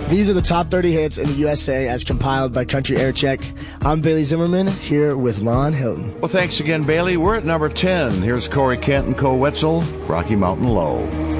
These are the top 30 hits in the USA as compiled by Country Air Check. I'm Bailey Zimmerman, here with Lon Hilton. Well, thanks again, Bailey. We're at number 10. Here's Corey Kent and Cole Wetzel, Rocky Mountain Low.